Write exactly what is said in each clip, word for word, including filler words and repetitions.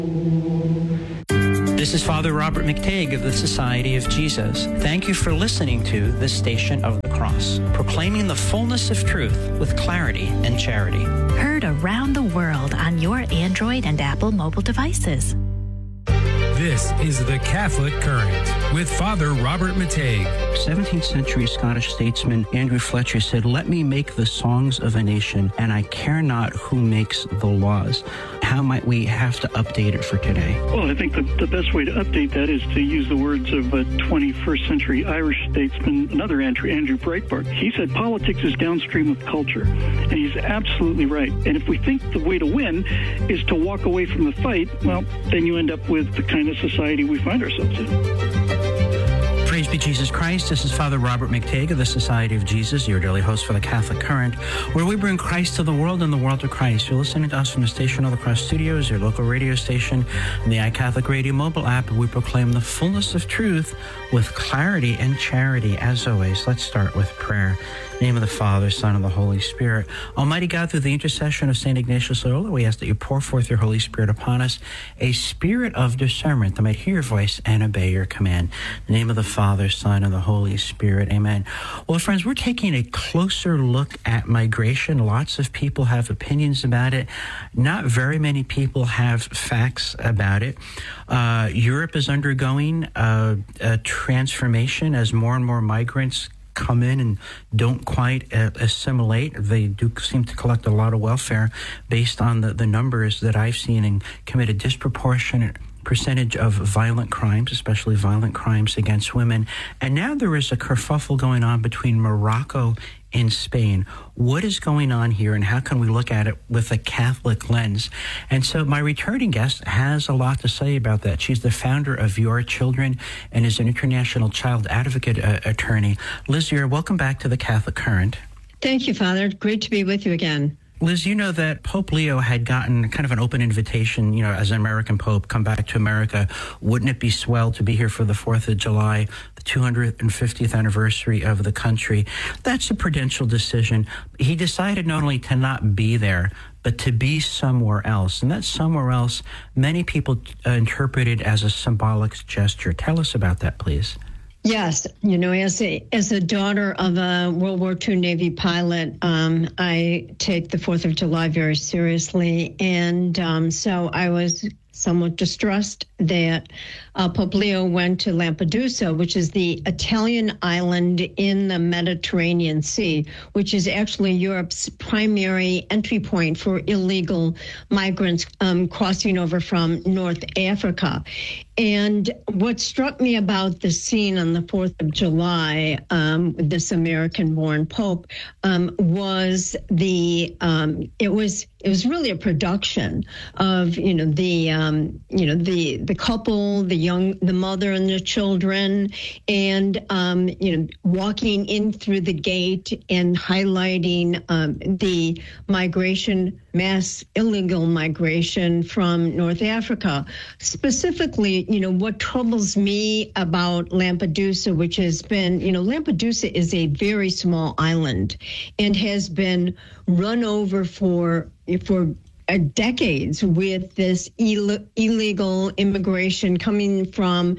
This is Father Robert McTague of the Society of Jesus. Thank you for listening to the Station of the Cross, proclaiming the fullness of truth with clarity and charity. Heard around the world on your Android and Apple mobile devices. This is the Catholic Current with Father Robert McTague. seventeenth century Scottish statesman Andrew Fletcher said, "Let me make the songs of a nation, and I care not who makes the laws." How might we have to update it for today? Well, I think the, the best way to update that is to use the words of a twenty-first century Irish statesman, another Andrew, Andrew Breitbart. He said politics is downstream of culture, and he's absolutely right. And if we think the way to win is to walk away from the fight, well, then you end up with the kind of society we find ourselves in. Praise be Jesus Christ. This is Father Robert McTague of the Society of Jesus, your daily host for the Catholic Current, where we bring Christ to the world and the world to Christ. You're listening to us from the Station of the Cross Studios, your local radio station, and the iCatholic Radio mobile app. We proclaim the fullness of truth with clarity and charity. As always, let's start with prayer. In the name of the Father, Son, and the Holy Spirit. Almighty God, through the intercession of Saint Ignatius Loyola, we ask that you pour forth your Holy Spirit upon us, a spirit of discernment that might hear your voice and obey your command. In the name of the Father, Son, and the Holy Spirit. Amen. Well, friends, we're taking a closer look at migration. Lots of people have opinions about it. Not very many people have facts about it. Uh, Europe is undergoing uh, a transformation as more and more migrants come in and don't quite uh, assimilate. They do seem to collect a lot of welfare based on the, the numbers that I've seen and commit a disproportionate percentage of violent crimes, especially violent crimes against women. And now there is a kerfuffle going on between Morocco and Spain. What is going on here, and how can we look at it with a Catholic lens? And so my returning guest has a lot to say about that. She's the founder of Your Children and is an international child advocate uh, attorney. Liz Ure, welcome back to the Catholic Current. Thank you, Father. Great to be with you again. Liz, you know that Pope Leo had gotten kind of an open invitation, you know, as an American Pope, come back to America. Wouldn't it be swell to be here for the fourth of July, the two hundred fiftieth anniversary of the country? That's a prudential decision. He decided not only to not be there, but to be somewhere else. And that somewhere else, many people uh, interpreted as a symbolic gesture. Tell us about that, please. Yes, you know, as a as a daughter of a World War Two Navy pilot, um, I take the fourth of July very seriously. And um, so I was somewhat distressed that uh, Pope Leo went to Lampedusa, which is the Italian island in the Mediterranean Sea, which is actually Europe's primary entry point for illegal migrants um, crossing over from North Africa. And what struck me about the scene on the fourth of July, um, this American-born Pope, um, was the um, it was it was really a production of you know the um, you know the the couple, the young, the mother and the children, and um, you know walking in through the gate and highlighting um, the migration, mass illegal migration from North Africa. Specifically, you know, what troubles me about Lampedusa, which has been, you know, Lampedusa is a very small island and has been run over for for uh, decades with this Ill- illegal immigration coming from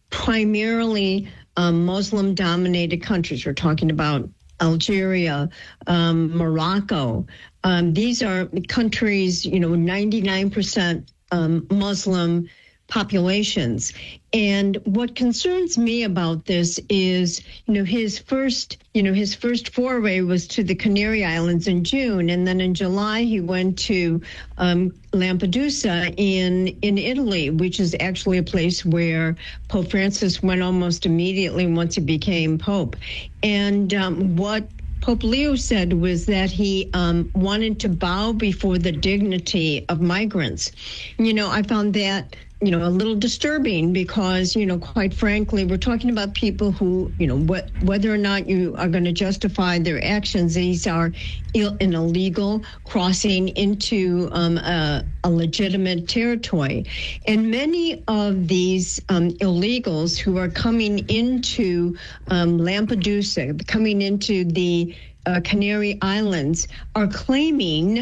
primarily um, Muslim-dominated countries. We're talking about Algeria, um, Morocco. Um, these are countries, you know, ninety-nine percent um, Muslim populations. And what concerns me about this is, you know, his first, you know, his first foray was to the Canary Islands in June. And then in July, he went to um, Lampedusa in, in Italy, which is actually a place where Pope Francis went almost immediately once he became Pope. And um, what Pope Leo said was that he um, wanted to bow before the dignity of migrants. You know, I found that you know, a little disturbing because, you know, quite frankly, we're talking about people who, you know, what, whether or not you are going to justify their actions, these are Ill, an illegal crossing into um, a, a legitimate territory. And many of these um, illegals who are coming into um, Lampedusa, coming into the uh, Canary Islands, are claiming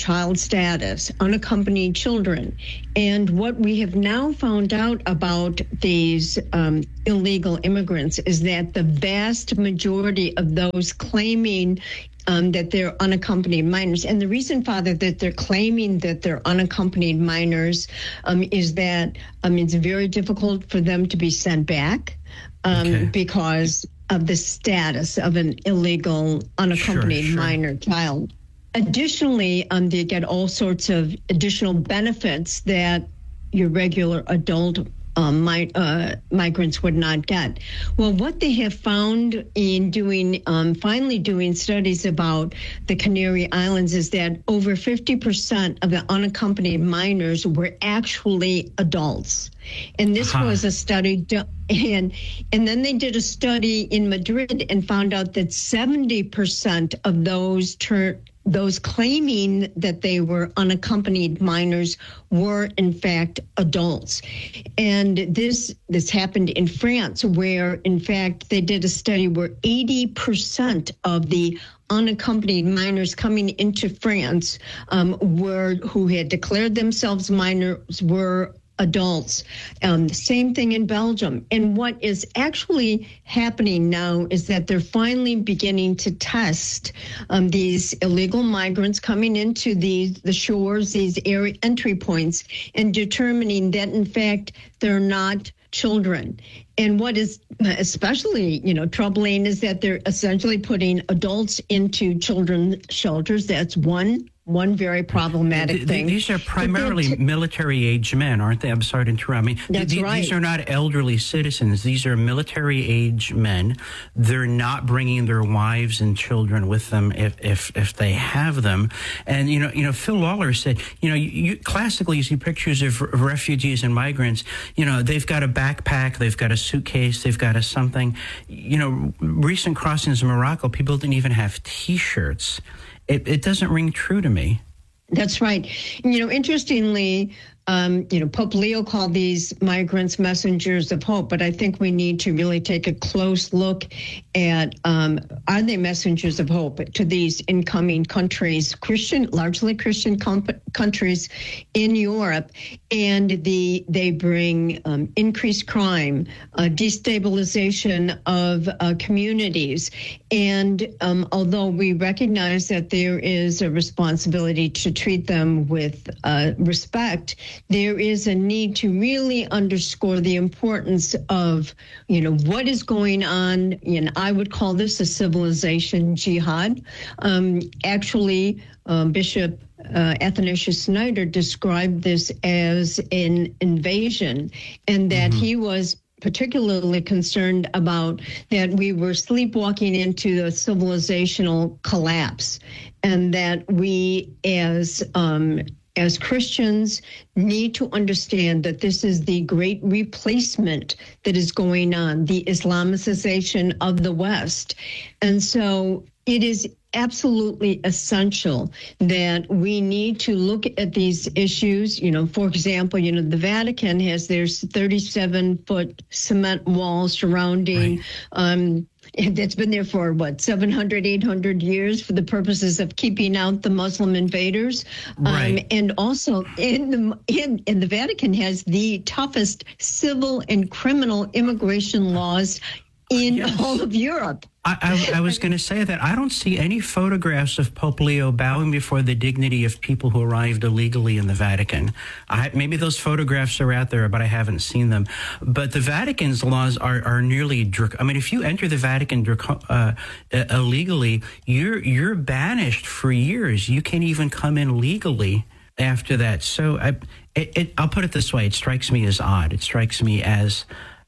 child status, unaccompanied children. And what we have now found out about these um, illegal immigrants is that the vast majority of those claiming Um, that they're unaccompanied minors. And the reason, Father, that they're claiming that they're unaccompanied minors um, is that um, it's very difficult for them to be sent back um, okay. because of the status of an illegal unaccompanied sure, sure. minor child. Additionally, um, they get all sorts of additional benefits that your regular adult Um, my, uh, migrants would not get. Well, what they have found in doing, um, finally doing studies about the Canary Islands is that over fifty percent of the unaccompanied minors were actually adults. And this uh-huh. was a study done, and, and then they did a study in Madrid and found out that seventy percent of those tur- those claiming that they were unaccompanied minors were in fact adults. And this this happened in France, where in fact they did a study where eighty percent of the unaccompanied minors coming into France um, were who had declared themselves minors were adults. Um, same thing in Belgium. And what is actually happening now is that they're finally beginning to test um, these illegal migrants coming into these the shores, these area entry points, and determining that in fact they're not children. And what is especially, you know, troubling is that they're essentially putting adults into children's shelters. That's one One very problematic the, thing. These are primarily t- military-age men, aren't they? I'm sorry to interrupt. I mean, That's th- right. These are not elderly citizens. These are military-age men. They're not bringing their wives and children with them if if, if they have them. And, you know, you know, Phil Lawler said, you know, you, you classically you see pictures of r- refugees and migrants, you know, they've got a backpack, they've got a suitcase, they've got a something. You know, recent crossings in Morocco, people didn't even have T-shirts. It, it doesn't ring true to me. That's right. You know, interestingly, um, you know, Pope Leo called these migrants messengers of hope, but I think we need to really take a close look at, um, are they messengers of hope to these incoming countries, Christian, largely Christian comp- countries in Europe, and the they bring um, increased crime, uh, destabilization of uh, communities. And um, although we recognize that there is a responsibility to treat them with uh, respect, there is a need to really underscore the importance of, you know, what is going on. And I would call this a civilization jihad. Um, actually, um, Bishop uh, Athanasius Schneider described this as an invasion, and that mm-hmm. he was particularly concerned about that we were sleepwalking into a civilizational collapse, and that we as um, as Christians need to understand that this is the great replacement that is going on, the Islamicization of the West. And so it is absolutely essential that we need to look at these issues. You know, for example, you know, the Vatican has their thirty-seven foot cement wall surrounding right. um, that's been there for, what, seven hundred, eight hundred years for the purposes of keeping out the Muslim invaders. Right. Um, and also, in the, in, in the Vatican has the toughest civil and criminal immigration laws in yes. all of Europe. I, I, I was going to say that I don't see any photographs of Pope Leo bowing before the dignity of people who arrived illegally in the Vatican. I, maybe those photographs are out there, but I haven't seen them. But the Vatican's laws are, are nearly, drac- I mean, if you enter the Vatican drac- uh, uh, illegally, you're you're banished for years. You can't even come in legally after that. So I, it, it, I'll put it this way: it strikes me as odd. It strikes me as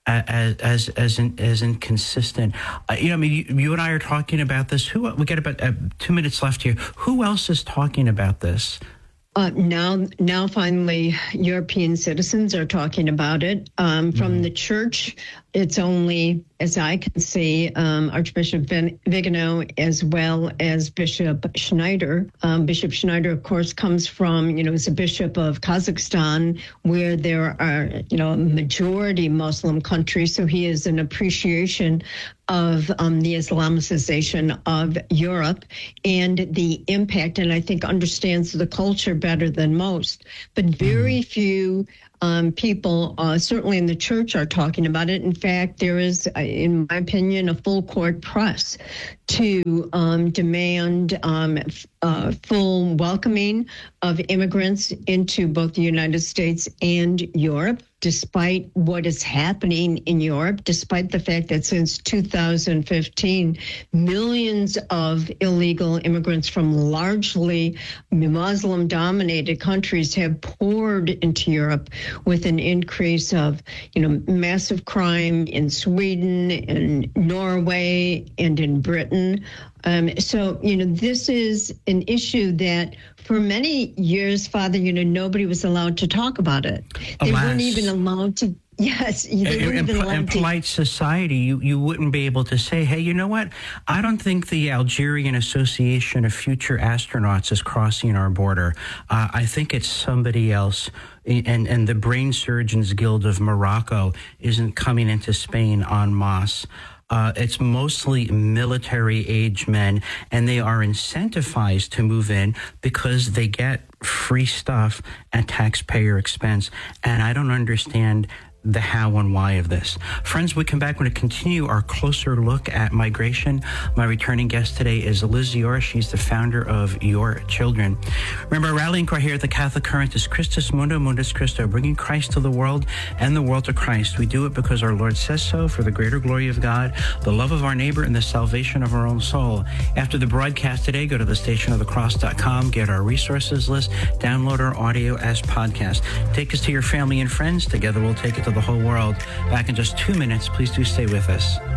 as as as, in, as inconsistent. Uh, you know, I mean, you, you and I are talking about this. Who we got about uh, two minutes left here. Who else is talking about this? Uh, now, now, finally, European citizens are talking about it. Um, from mm. the church, it's only, as I can see, um, Archbishop Vigano as well as Bishop Schneider. Um, Bishop Schneider, of course, comes from, you know, is a bishop of Kazakhstan, where there are, you know, a majority Muslim country. So he has an appreciation of um, the Islamicization of Europe and the impact, and I think understands the culture better than most. But very mm. few Um, people, uh, certainly in the church, are talking about it. In fact, there is, in my opinion, a full court press to um, demand um, uh, full welcoming of immigrants into both the United States and Europe, despite what is happening in Europe, despite the fact that since two thousand fifteen, millions of illegal immigrants from largely Muslim-dominated countries have poured into Europe, with an increase of, you know, massive crime in Sweden and Norway and in Britain. Um, so, you know, this is an issue that for many years, Father, you know, nobody was allowed to talk about it. They Alas. weren't even allowed to. Yes, they in, in, in polite society, you, you wouldn't be able to say, hey, you know what? I don't think the Algerian Association of Future Astronauts is crossing our border. Uh, I think it's somebody else. And, and the Brain Surgeons Guild of Morocco isn't coming into Spain en masse. Uh, it's mostly military-age men, and they are incentivized to move in because they get free stuff at taxpayer expense. And I don't understand the how and why of this. Friends, we come back. We're going to continue our closer look at migration. My returning guest today is Liz Yor. She's the founder of Your Children. Remember, our rallying cry here at the Catholic Current is Christus Mundo, Mundus Christo, bringing Christ to the world and the world to Christ. We do it because our Lord says so, for the greater glory of God, the love of our neighbor, and the salvation of our own soul. After the broadcast today, go to the station of the cross dot com, get our resources list, download our audio as podcast. Take us to your family and friends. Together we'll take it to the whole world. Back in just two minutes. Please do stay with us.